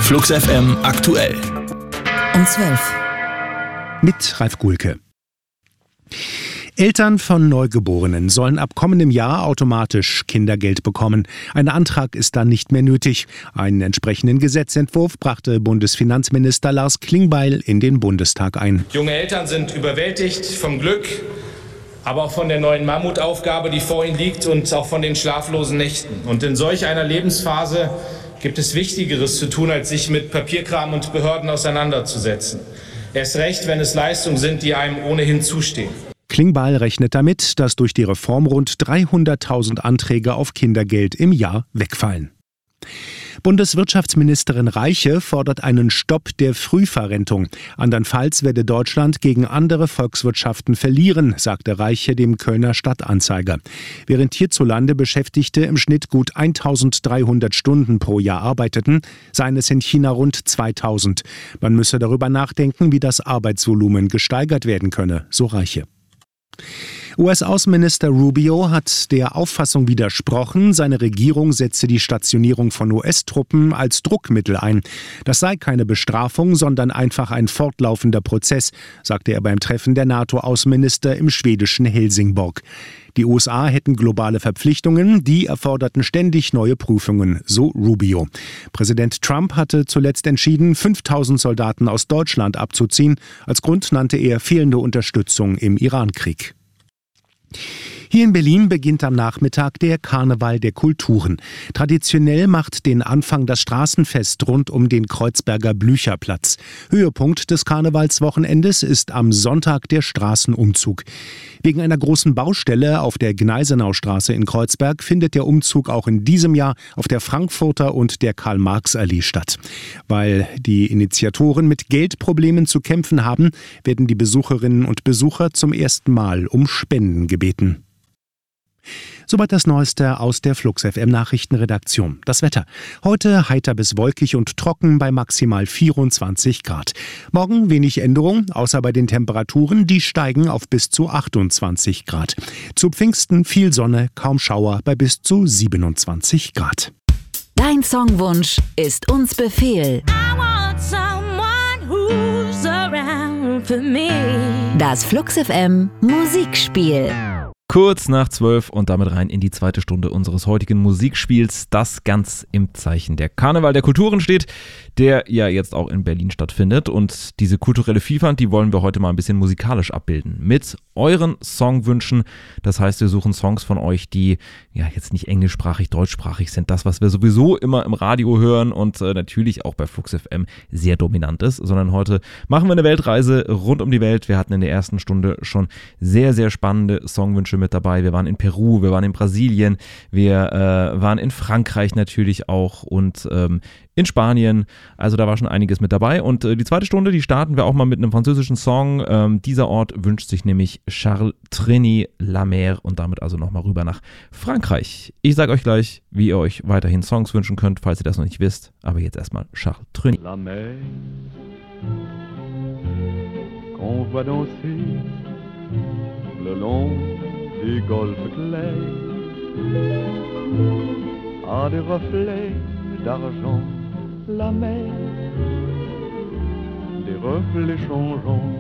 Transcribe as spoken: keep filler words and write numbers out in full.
Flux F M aktuell. Um zwölf. Mit Ralf Gulke. Eltern von Neugeborenen sollen ab kommendem Jahr automatisch Kindergeld bekommen. Ein Antrag ist dann nicht mehr nötig. Einen entsprechenden Gesetzentwurf brachte Bundesfinanzminister Lars Klingbeil in den Bundestag ein. Junge Eltern sind überwältigt vom Glück, aber auch von der neuen Mammutaufgabe, die vor ihnen liegt, und auch von den schlaflosen Nächten. Und in solch einer Lebensphase gibt es Wichtigeres zu tun, als sich mit Papierkram und Behörden auseinanderzusetzen. Erst recht, wenn es Leistungen sind, die einem ohnehin zustehen. Klingbeil rechnet damit, dass durch die Reform rund dreihunderttausend Anträge auf Kindergeld im Jahr wegfallen. Bundeswirtschaftsministerin Reiche fordert einen Stopp der Frühverrentung. Andernfalls werde Deutschland gegen andere Volkswirtschaften verlieren, sagte Reiche dem Kölner Stadtanzeiger. Während hierzulande Beschäftigte im Schnitt gut eintausenddreihundert Stunden pro Jahr arbeiteten, seien es in China rund zweitausend. Man müsse darüber nachdenken, wie das Arbeitsvolumen gesteigert werden könne, so Reiche. U S-Außenminister Rubio hat der Auffassung widersprochen, seine Regierung setze die Stationierung von U S-Truppen als Druckmittel ein. Das sei keine Bestrafung, sondern einfach ein fortlaufender Prozess, sagte er beim Treffen der NATO-Außenminister im schwedischen Helsingborg. Die U S A hätten globale Verpflichtungen, die erforderten ständig neue Prüfungen, so Rubio. Präsident Trump hatte zuletzt entschieden, fünftausend Soldaten aus Deutschland abzuziehen. Als Grund nannte er fehlende Unterstützung im Irankrieg. Hier in Berlin beginnt am Nachmittag der Karneval der Kulturen. Traditionell macht den Anfang das Straßenfest rund um den Kreuzberger Blücherplatz. Höhepunkt des Karnevalswochenendes ist am Sonntag der Straßenumzug. Wegen einer großen Baustelle auf der Gneisenaustraße in Kreuzberg findet der Umzug auch in diesem Jahr auf der Frankfurter und der Karl-Marx-Allee statt. Weil die Initiatoren mit Geldproblemen zu kämpfen haben, werden die Besucherinnen und Besucher zum ersten Mal um Spenden gebeten. Soweit das Neueste aus der Flux F M Nachrichtenredaktion. Das Wetter. Heute heiter bis wolkig und trocken bei maximal vierundzwanzig Grad. Morgen wenig Änderung, außer bei den Temperaturen, die steigen auf bis zu achtundzwanzig Grad. Zu Pfingsten viel Sonne, kaum Schauer bei bis zu siebenundzwanzig Grad. Dein Songwunsch ist uns Befehl. Das Flux F M Musikspiel. Kurz nach zwölf und damit rein in die zweite Stunde unseres heutigen Musikspiels, das ganz im Zeichen der Karneval der Kulturen steht, der ja jetzt auch in Berlin stattfindet. Und diese kulturelle Vielfalt, die wollen wir heute mal ein bisschen musikalisch abbilden. Mit euren Songwünschen. Das heißt, wir suchen Songs von euch, die ja jetzt nicht englischsprachig, deutschsprachig sind. Das, was wir sowieso immer im Radio hören und äh, natürlich auch bei Flux F M sehr dominant ist. Sondern heute machen wir eine Weltreise rund um die Welt. Wir hatten in der ersten Stunde schon sehr, sehr spannende Songwünsche mit dabei. Wir waren in Peru, wir waren in Brasilien, wir äh, waren in Frankreich natürlich auch und ähm, in Spanien. Also da war schon einiges mit dabei. Und äh, die zweite Stunde, die starten wir auch mal mit einem französischen Song. Ähm, dieser Ort wünscht sich nämlich Charles Trenet, La Mer, und damit also nochmal rüber nach Frankreich. Ich sage euch gleich, wie ihr euch weiterhin Songs wünschen könnt, falls ihr das noch nicht wisst. Aber jetzt erstmal Charles Trenet. La mer, qu'on voit danser le long des golfes clairs, a des reflets d'argent, la mer, des reflets changeants.